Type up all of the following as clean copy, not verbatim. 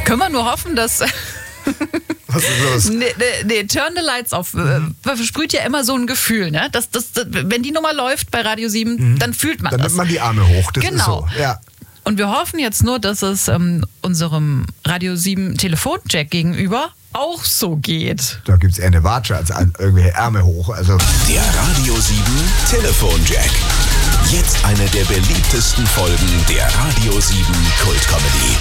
Können wir nur hoffen, dass... Was ist los? Nee, Turn the Lights Off versprüht ja immer so ein Gefühl, ne? Das, wenn die Nummer läuft bei Radio 7, dann fühlt man Dann das. nimmt man die Arme hoch, das ist so. Ja. Und wir hoffen jetzt nur, dass es unserem Radio 7 Telefonjack gegenüber auch so geht. Da gibt es eher eine Watsche als irgendwelche Ärmel hoch. Also. Der Radio 7 Telefonjack. Jetzt eine der beliebtesten Folgen der Radio 7 Kultcomedy.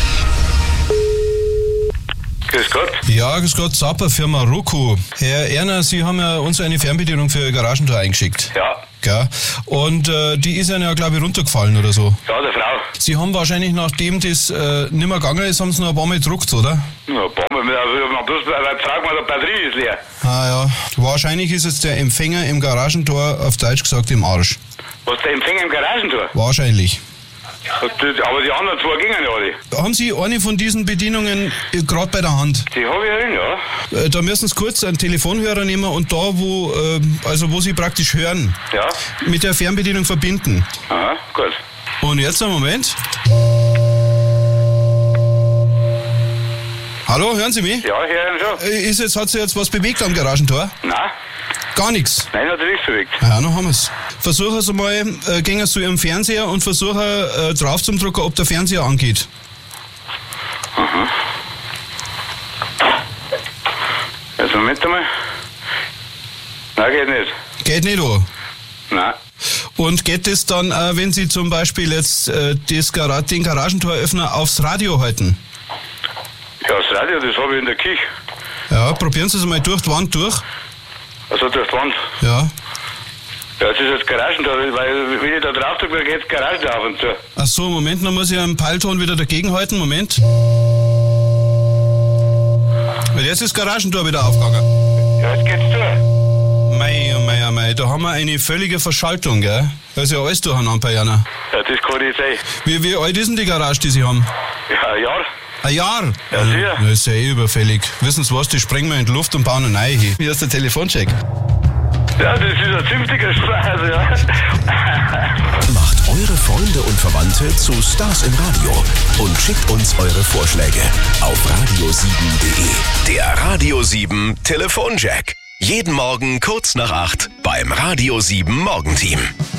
Grüß Gott. Ja, grüß Gott, Zapper, Firma Roku. Herr Erner, Sie haben ja uns eine Fernbedienung für Ihr Garagentor eingeschickt. Ja. Gell? Und die ist Ihnen ja, glaube ich, runtergefallen oder so. Ja, der Frau. Sie haben wahrscheinlich, nachdem das nicht mehr gegangen ist, haben Sie noch ein paar Mal gedruckt, oder? Ja, ein paar Mal, bloß frag mal, der Batterie ist leer. Ah ja, wahrscheinlich ist jetzt der Empfänger im Garagentor, auf Deutsch gesagt, im Arsch. Was, der Empfänger im Garagentor? Wahrscheinlich. Aber die anderen zwei gingen ja alle. Haben Sie eine von diesen Bedienungen gerade bei der Hand? Die habe ich ja hin, ja. Da müssen Sie kurz einen Telefonhörer nehmen und da, wo Sie praktisch hören, Ja. mit der Fernbedienung verbinden. Aha, gut. Und jetzt einen Moment. Hallo, hören Sie mich? Ja, hören schon. Hat sich jetzt was bewegt am Garagentor? Nein, Gar nichts. nein, hat er nichts bewegt. Ja, noch haben wir es. Versuchen Sie mal, gehen Sie zu Ihrem Fernseher und versuchen drauf zum Drücken, ob der Fernseher angeht. Jetzt Moment einmal. Nein, geht nicht. Geht nicht an. Nein. Und geht das dann, wenn Sie zum Beispiel jetzt den Garagentoröffner aufs Radio halten? Ja, das Radio, das habe ich in der Küche. Ja, probieren Sie es mal durch die Wand durch. Also durch die Wand. Ja. Ja, jetzt ist das Garagentor, weil wenn ich da drauf drücke, dann geht das Garagentor auf und zu. Ach so, Moment, dann muss ich einen Peilton wieder dagegen halten. Moment. Weil jetzt ist das Garagentor wieder aufgegangen. Ja, jetzt geht's zu. Mei, oh mei, oh mei, da haben wir eine völlige Verschaltung, gell? Da ist ja alles durcheinander bei Jana. Ja, das kann nicht sein. Wie alt ist denn die Garage, die Sie haben? Ja, ein Jahr. Ein Jahr? Ja, sicher. Das ist ja eh überfällig. Wissen Sie was, die sprengen wir in die Luft und bauen eine neue hin. Wie ist der Telefoncheck? Ja, das ist ein ziemlicher Spaß, ja. Macht eure Freunde und Verwandte zu Stars im Radio und schickt uns eure Vorschläge auf radio7.de. Der Radio 7 Telefonjack. Jeden Morgen kurz nach 8 beim Radio 7 Morgenteam.